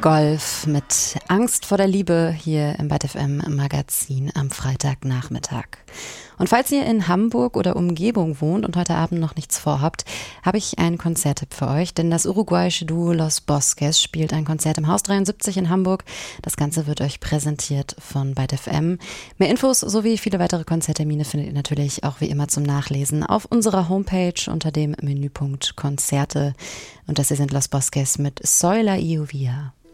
Golf mit Angst vor der Liebe hier im Byte FM Magazin am Freitagnachmittag. Und falls ihr in Hamburg oder Umgebung wohnt und heute Abend noch nichts vorhabt, habe ich einen Konzerttipp für euch, denn das uruguayische Duo Los Bosques spielt ein Konzert im Haus 73 in Hamburg. Das Ganze wird euch präsentiert von Byte FM. Mehr Infos sowie viele weitere Konzerttermine findet ihr natürlich auch wie immer zum Nachlesen auf unserer Homepage unter dem Menüpunkt Konzerte. Und das hier sind Los Bosques mit Soy la Lluvia.